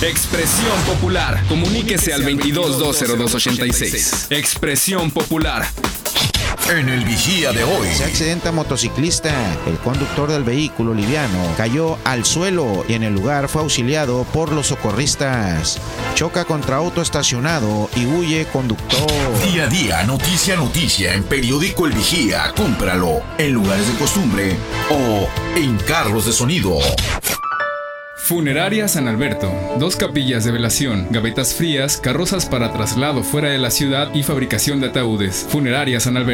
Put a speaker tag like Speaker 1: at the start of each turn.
Speaker 1: Expresión Popular. Comuníquese al 22-202-86. Expresión Popular.
Speaker 2: En el Vigía de hoy.
Speaker 3: Se accidenta motociclista. El conductor del vehículo liviano cayó al suelo y en el lugar fue auxiliado por los socorristas. Choca contra auto estacionado y huye conductor.
Speaker 2: Día a día, noticia a noticia en Periódico El Vigía. Cómpralo en lugares de costumbre o en carros de sonido.
Speaker 1: Funeraria San Alberto. 2 capillas de velación, gavetas frías, carrozas para traslado fuera de la ciudad y fabricación de ataúdes. Funeraria San Alberto.